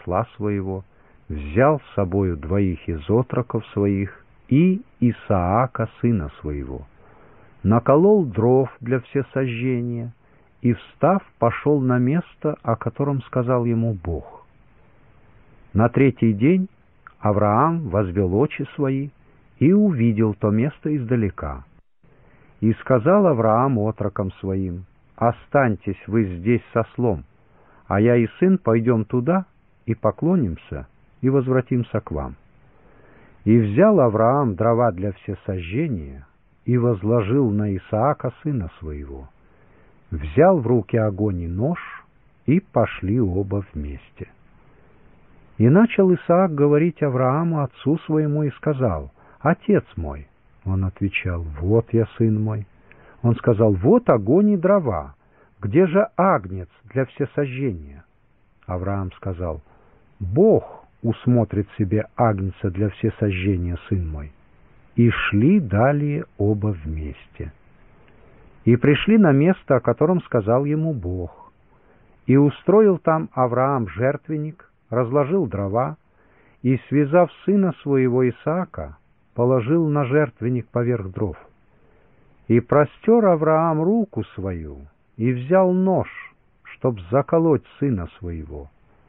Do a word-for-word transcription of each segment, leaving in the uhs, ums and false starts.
осла своего, взял с собою двоих из отроков своих и Исаака, сына своего, наколол дров для всесожжения и, встав, пошел на место, о котором сказал ему Бог. На третий день Авраам возвел очи свои и увидел то место издалека. И сказал Авраам отрокам своим: «Останьтесь вы здесь с ослом, а я и сын пойдем туда и поклонимся, и возвратимся к вам». И взял Авраам дрова для всесожжения и возложил на Исаака, сына своего. Взял в руки огонь и нож, и пошли оба вместе. И начал Исаак говорить Аврааму, отцу своему, и сказал: «Отец мой». Он отвечал: «Вот я, сын мой». Он сказал: «Вот огонь и дрова. Где же агнец для всесожжения?» Авраам сказал: «Бог усмотрит себе агнца для всесожжения, сын мой». И шли далее оба вместе. И пришли на место, о котором сказал ему Бог. И устроил там Авраам жертвенник, разложил дрова, и, связав сына своего Исаака, положил на жертвенник поверх дров. И простер Авраам руку свою, и взял нож, чтоб заколоть сына своего.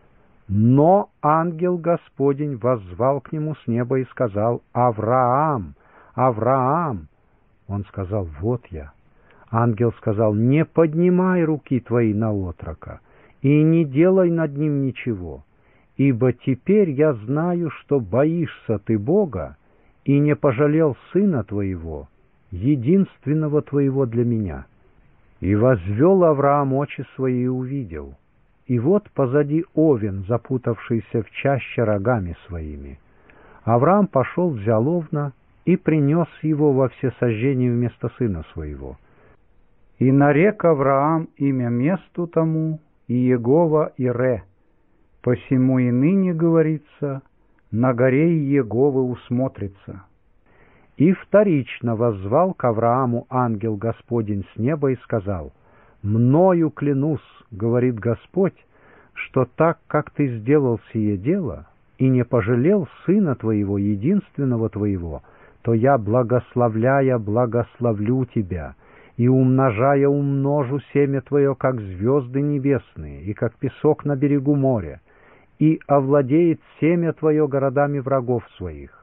Но ангел Господень воззвал к нему с неба и сказал: «Авраам! Авраам!» Он сказал: «Вот я». Ангел сказал: «Не поднимай руки твои на отрока, и не делай над ним ничего, ибо теперь я знаю, что боишься ты Бога, и не пожалел сына твоего, единственного твоего для меня». И возвел Авраам очи свои и увидел, и вот позади овен, запутавшийся в чаще рогами своими. Авраам пошел, взял овна и принес его во всесожжение вместо сына своего. И нарек Авраам имя месту тому Иегова Ире, посему и ныне говорится: на горе Иеговы усмотрится. И вторично воззвал к Аврааму ангел Господень с неба и сказал: «Мною клянусь, говорит Господь, что так, как ты сделал сие дело и не пожалел сына твоего, единственного твоего, то я, благословляя, благословлю тебя, и умножая умножу семя твое, как звезды небесные, и как песок на берегу моря, и овладеет семя твое городами врагов своих.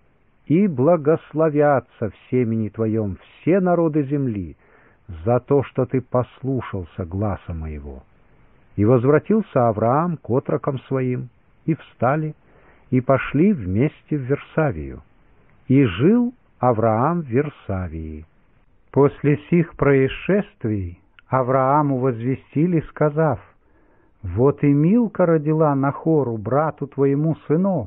И благословятся в семени твоем все народы земли за то, что ты послушался гласа моего». И возвратился Авраам к отрокам своим, и встали, и пошли вместе в Версавию. И жил Авраам в Версавии. После сих происшествий Аврааму возвестили, сказав: «Вот и Милка родила Нахору, брату твоему, сынов,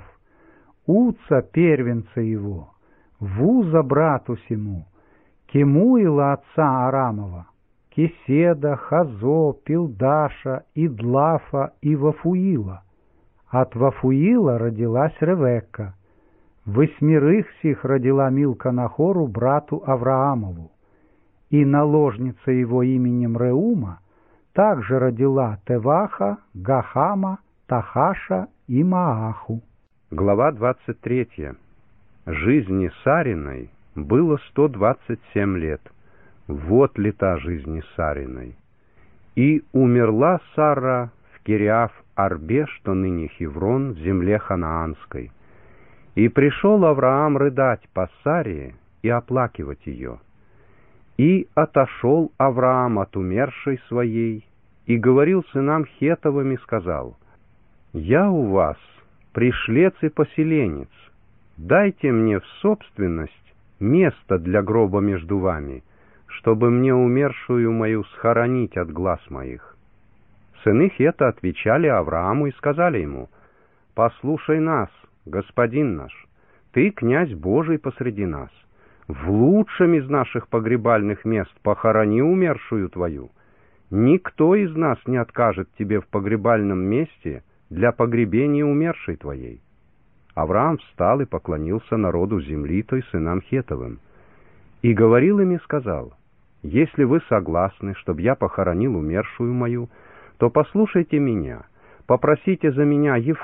Уца, первенца его, Вуза, брату сему, Кемуила, отца Арамова, Кеседа, Хазо, Пилдаша, Идлафа и Вафуила. От Вафуила родилась Ревекка. Восьмерых сих родила Милка Нахору, брату Авраамову. И наложница его именем Реума также родила Теваха, Гахама, Тахаша и Мааху». Глава двадцать третья. Жизни Сариной было сто двадцать семь лет. Вот лета жизни Сариной. И умерла Сара в Кириаф-Арбе, что ныне Хеврон, в земле ханаанской. И пришел Авраам рыдать по Саре и оплакивать ее. И отошел Авраам от умершей своей, и говорил сынам Хеттовым и сказал: «Я у вас пришлец и поселенец, дайте мне в собственность место для гроба между вами, чтобы мне умершую мою схоронить от глаз моих». Сыны Хетта отвечали Аврааму и сказали ему: «Послушай нас, господин наш, ты князь Божий посреди нас. В лучшем из наших погребальных мест похорони умершую твою. Никто из нас не откажет тебе в погребальном месте для погребения умершей твоей». Авраам встал и поклонился народу земли той, сынам Хеттовым. И говорил им и сказал: «Если вы согласны, чтобы я похоронил умершую мою, то послушайте меня, попросите за меня Ефрона,